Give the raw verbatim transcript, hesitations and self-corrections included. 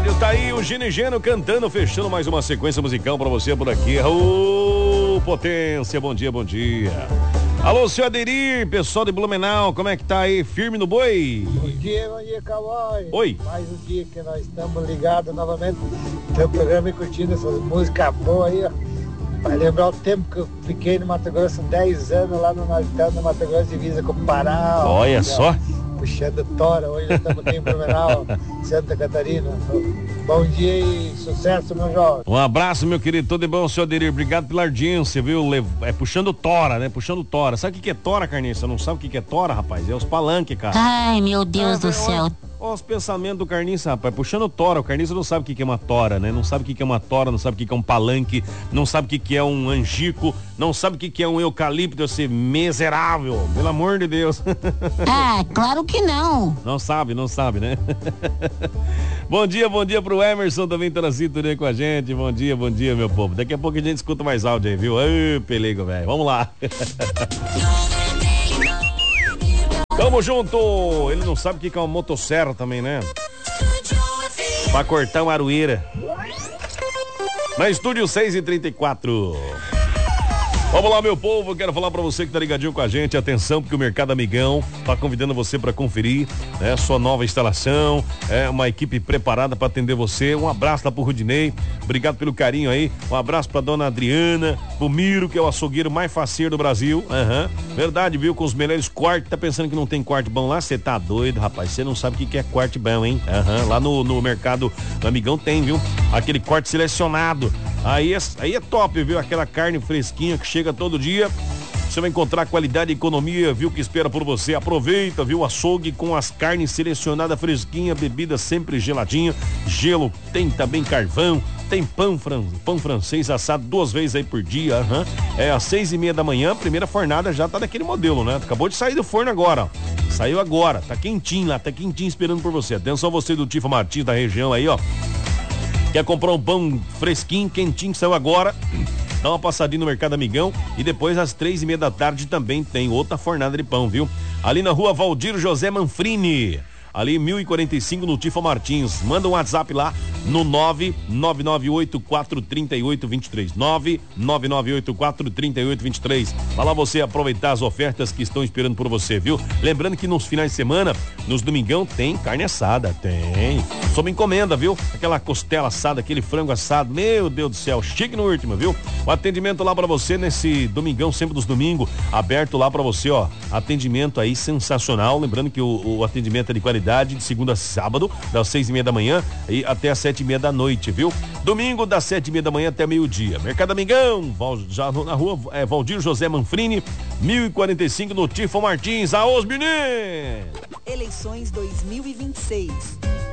rádio. Tá aí o Gino e Geno cantando, fechando mais uma sequência musical pra você por aqui. Ô, potência, bom dia, bom dia. Alô, seu Aderir, pessoal de Blumenau, como é que tá aí? Firme no boi? Bom dia, bom dia, Cowboy. Oi. Mais um dia que nós estamos ligados novamente no teu programa e curtindo essas músicas boas aí, ó. Vai lembrar o tempo que eu fiquei no Mato Grosso, dez anos lá no Nortão, no Mato Grosso, divisa com o Pará. Olha ó, só. Puxando tora, hoje já estamos aqui em Blumenau, Santa Catarina. Bom dia e sucesso, meu jovem. Um abraço, meu querido, tudo de bom, seu Aderir, obrigado pela audiência, viu? É puxando tora, né? Puxando tora. Sabe o que é tora, Carniça? Não sabe o que é tora, rapaz? É os palanques, cara. Ai, meu Deus ah, do céu. Olha os pensamentos do Carniça, rapaz, puxando tora. O Carniça não sabe o que é uma tora, né? Não sabe o que é uma tora, não sabe o que é um palanque, não sabe o que é um angico, não sabe o que é um eucalipto, esse miserável, pelo amor de Deus. Ah, claro que não. Não sabe, não sabe, né? Bom dia, bom dia pro Emerson, também tá na sintonia com a gente. Bom dia, bom dia, meu povo. Daqui a pouco a gente escuta mais áudio aí, viu? Ai, pelego, velho. Vamos lá. Tamo junto! Ele não sabe o que é uma motosserra também, né? Pra cortar uma aroeira. Na estúdio seis e trinta e quatro. Vamos lá, meu povo, quero falar pra você que tá ligadinho com a gente, atenção, porque o Mercado Amigão tá convidando você pra conferir, né, sua nova instalação, é uma equipe preparada pra atender você. Um abraço lá pro Rudinei, obrigado pelo carinho aí, um abraço pra dona Adriana, pro Miro, que é o açougueiro mais faceiro do Brasil, aham, uhum. Verdade, viu, com os melhores cortes. Tá pensando que não tem corte bom lá? Você tá doido, rapaz, você não sabe o que é corte bom, hein, aham, uhum. Lá no, no Mercado Amigão tem, viu, aquele corte selecionado. Aí é, aí é top, viu? Aquela carne fresquinha que chega todo dia. Você vai encontrar qualidade e economia, viu? Que espera por você. Aproveita, viu? Açougue com as carnes selecionadas fresquinha, bebida sempre geladinha. Gelo, tem também carvão, tem pão, fran, pão francês assado duas vezes aí por dia. Uhum. É às seis e meia da manhã, a primeira fornada já tá daquele modelo, né? Acabou de sair do forno agora, ó. Saiu agora, tá quentinho lá, tá quentinho esperando por você. Atenção você do Tifa Martins da região aí, ó. Quer comprar um pão fresquinho, quentinho, que saiu agora? Dá uma passadinha no Mercado Amigão e depois às três e meia da tarde também tem outra fornada de pão, viu? Ali na rua Valdir José Manfrini, ali mil e quarenta e cinco no Tifa Martins. Manda um WhatsApp lá no nove nove nove oito quatro três oito dois três. nove nove nove oito quatro três oito dois três. Vai lá você aproveitar as ofertas que estão esperando por você, viu? Lembrando que nos finais de semana, nos domingão, tem carne assada. Tem. Sob encomenda, viu? Aquela costela assada, aquele frango assado. Meu Deus do céu, chique no último, viu? O atendimento lá pra você nesse domingão, sempre dos domingos, aberto lá pra você, ó. Atendimento aí sensacional. Lembrando que o, o atendimento é de qualidade, de segunda a sábado, das seis e meia da manhã e até às sete e meia da noite, viu? Domingo, das sete e meia da manhã até meio-dia. Mercado Amigão, já na rua é, Valdir José Manfrini, mil e quarenta e cinco no Tifa Martins. Aos meninos! Eleições dois mil e vinte e seis.